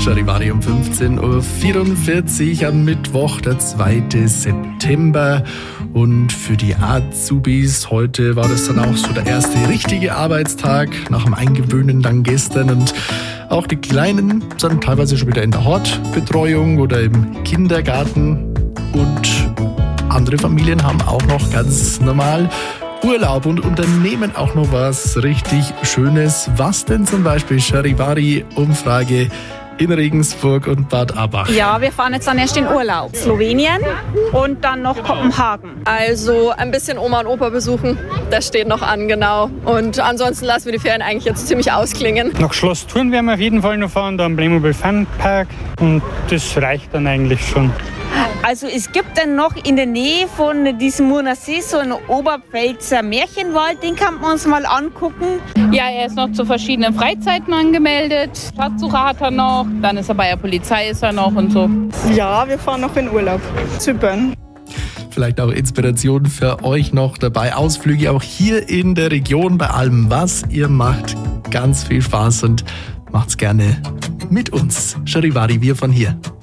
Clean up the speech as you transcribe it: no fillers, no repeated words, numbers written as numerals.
Charivari um 15.44 Uhr am Mittwoch, der 2. September. Und für die Azubis heute war das dann auch so der erste richtige Arbeitstag nach dem Eingewöhnen dann gestern. Und auch die Kleinen sind teilweise schon wieder in der Hortbetreuung oder im Kindergarten. Und andere Familien haben auch noch ganz normal Urlaub und unternehmen auch noch was richtig Schönes. Was denn zum Beispiel? Charivari-Umfrage in Regensburg und Bad Abbach. Ja, wir fahren jetzt dann erst in Urlaub. Slowenien und dann noch Kopenhagen. Also ein bisschen Oma und Opa besuchen, das steht noch an, genau. Und ansonsten lassen wir die Ferien eigentlich jetzt ziemlich ausklingen. Nach Schloss Thurn werden wir auf jeden Fall noch fahren, da am Playmobil Fun Park, und das reicht dann eigentlich schon. Also es gibt dann noch in der Nähe von diesem Murnersee so einen Oberpfälzer Märchenwald, den kann man uns mal angucken. Ja, er ist noch zu verschiedenen Freizeiten angemeldet. Schatzsucher hat er noch, dann ist er bei der Polizei ist er noch und so. Ja, wir fahren noch in Urlaub. Zypern. Vielleicht auch Inspiration für euch noch dabei. Ausflüge auch hier in der Region bei allem, was ihr macht. Ganz viel Spaß und macht's gerne mit uns. Charivari, wir von hier.